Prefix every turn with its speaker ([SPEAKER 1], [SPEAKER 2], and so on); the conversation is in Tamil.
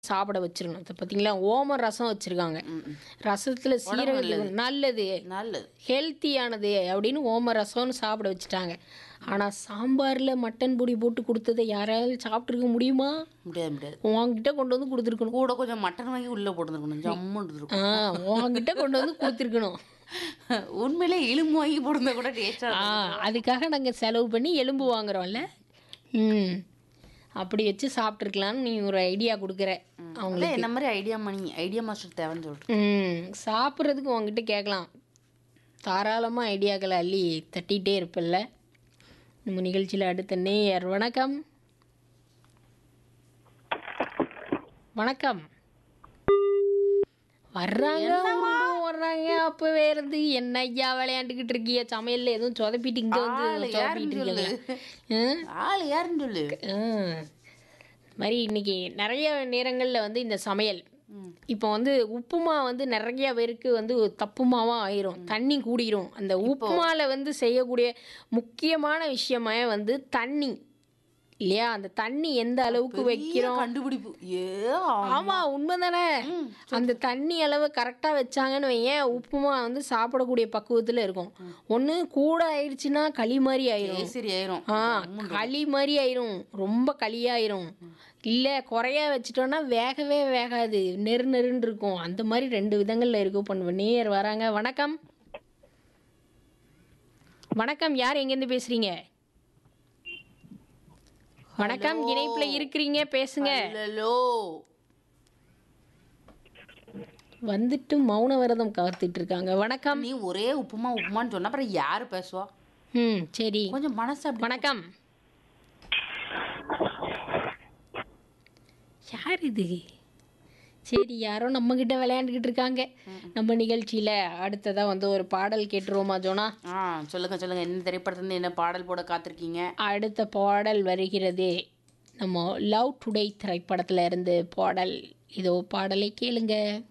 [SPEAKER 1] சாப்பிட வச்சிரணும். இப்ப பார்த்தீங்களா, ஓம ரசம் வச்சிருக்காங்க. ரசத்துல
[SPEAKER 2] உடம்பு
[SPEAKER 1] சீரக
[SPEAKER 2] நல்லது.
[SPEAKER 1] நல்லது,
[SPEAKER 2] நல்லது.
[SPEAKER 1] ஹெல்த்தியானது அப்படின்னு ஓம ரசம்னு சாப்பிட வச்சுட்டாங்க. ஆனா சாம்பார்ல மட்டன் பொடி போட்டு குடுத்தத யாராவது சாப்பிட்டுருக்க முடியுமா?
[SPEAKER 2] முடியாது, முடியாது.
[SPEAKER 1] உன்கிட்ட கொண்டு வந்து குடுத்துருக்கணும்.
[SPEAKER 2] கூட கொஞ்சம் மட்டன் வாங்கி உள்ள போட்டுருக்கணும். ஜம்முன்னு இருக்கும்.
[SPEAKER 1] உன்கிட்ட கொண்டு வந்து குடுத்துருக்கணும்.
[SPEAKER 2] உண்மையிலே எலும்பு வாங்கி போட்டிருந்தா கூட டேஸ்டா இருக்கும்.
[SPEAKER 1] அதுக்காக நாங்க செலவு பண்ணி எலும்பு வாங்குறோம்ல. ம். அப்படி வச்சு சாப்பிட்டுருக்கலாம்னு நீ ஒரு ஐடியா குடுக்குற
[SPEAKER 2] அதான்
[SPEAKER 1] அவங்களுக்கு.
[SPEAKER 2] என்ன மாதிரி ஐடியா மாஸ்டர் தேவைன்னு சொல்லிட்டு.
[SPEAKER 1] சாப்பிட்றதுக்கு உங்ககிட்ட கேட்கலாம். தாராளமா ஐடியாக்களை அள்ளி தட்டிகிட்டே இருப்பல்ல. நம்ம நிகழ்ச்சியில் அடுத்த நேயர். வணக்கம். வணக்கம். வர்றாங்க வர்றாங்க. அப்பவே இருந்து என்ன ஐயா விளையாண்டுக்கிட்டு இருக்கிய? சமையல்ல எதுவும் சொதப்பிட்டு இங்கே வந்து
[SPEAKER 2] ஆளு
[SPEAKER 1] சொதப்பிட்டு
[SPEAKER 2] யாருன்னு சொல்லு.
[SPEAKER 1] இருக்காங்க.
[SPEAKER 2] ஆள் யாருன்னு சொல்லு.
[SPEAKER 1] மாதிரி இன்னைக்கு நிறைய நேரங்களில் வந்து இந்த சமையல் இப்போ வந்து உப்புமா வந்து நிறைய பேருக்கு வந்து தப்புமாவா ஆயிரும், தண்ணி கூடிரும். அந்த உப்புமால வந்து செய்யக்கூடிய முக்கியமான விஷயமே வந்து தண்ணி இல்லையா? அந்த தண்ணி எந்த அளவுக்கு வைக்கிறோம்.
[SPEAKER 2] கண்டுபிடிப்பு.
[SPEAKER 1] ஆமா, உண்மைதானே. அந்த தண்ணி அளவு கரெக்டாக வச்சாங்கன்னு வையேன், உப்புமா வந்து சாப்பிடக்கூடிய பக்குவத்தில் இருக்கும். ஒன்று கூட ஆயிடுச்சுன்னா களி மாதிரி ஆயிரும்.
[SPEAKER 2] சரி ஆயிரும்.
[SPEAKER 1] களி மாதிரி ஆயிரும், ரொம்ப களியாயிரும். இல்லை குறையா வச்சிட்டோன்னா வேகவே வேகாது, நெரு நெருன்னு இருக்கும். அந்த மாதிரி ரெண்டு விதங்களில் இருக்கும். பண்ணுவேன். நேயர் வராங்க. வணக்கம். வணக்கம். யார் எங்கேருந்து பேசுறீங்க? வணக்கம். இணைப்புல இருக்கிறீங்க, பேசுங்க.
[SPEAKER 2] ஹலோ.
[SPEAKER 1] வந்துட்டு மௌன விரதம் காத்துட்டு இருக்காங்க. வணக்கம்.
[SPEAKER 2] நீ ஒரே உப்புமான்னு சொன்னா அப்புறம் யாரு பேசுவா?
[SPEAKER 1] சரி.
[SPEAKER 2] கொஞ்சம் மனசு அப்படி.
[SPEAKER 1] வணக்கம். யார் இது? சரி, யாரோ நம்ம கிட்ட விளையாண்டுக்கிட்டு இருக்காங்க. நம்ம நிகழ்ச்சியில அடுத்ததா வந்து ஒரு பாடல் கேட்டுருவோமா ஜோனா?
[SPEAKER 2] சொல்லுங்க. என்ன திரைப்படத்துல என்ன பாடல் போட காத்திருக்கீங்க?
[SPEAKER 1] அடுத்த பாடல் வருகிறது. நம்ம லவ் டுடே திரைப்படத்துல இருந்து பாடல். இதோ பாடலை கேளுங்க.